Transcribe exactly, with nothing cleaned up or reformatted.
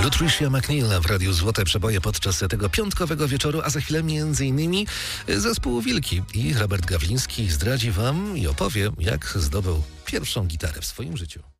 Lutricia McNeil w Radiu Złote Przeboje podczas tego piątkowego wieczoru, a za chwilę między innymi zespół Wilki i Robert Gawliński zdradzi wam i opowie, jak zdobył pierwszą gitarę w swoim życiu.